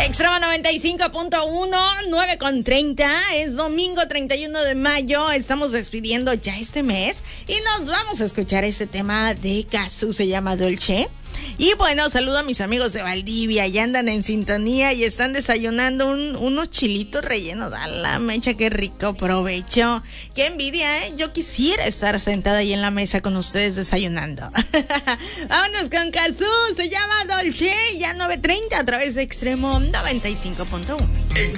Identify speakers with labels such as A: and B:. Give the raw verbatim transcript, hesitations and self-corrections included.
A: Extrema noventa y cinco punto uno, nueve con treinta, es domingo treinta y uno de mayo, estamos despidiendo ya este mes y nos vamos a escuchar este tema de Cazzu, se llama Dolce. Y bueno, saludo a mis amigos de Valdivia, ya andan en sintonía y están desayunando un, unos chilitos rellenos. A la mecha, qué rico, provecho. Qué envidia, ¿eh? Yo quisiera estar sentada ahí en la mesa con ustedes desayunando. Vámonos con Cazzu, se llama Dolce, ya nueve treinta a través de Extremo noventa y cinco punto uno.